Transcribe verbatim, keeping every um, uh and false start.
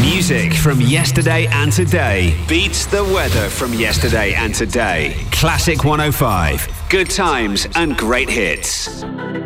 Music from yesterday and today beats the weather from yesterday and today. Classic one oh five. Good times and great hits.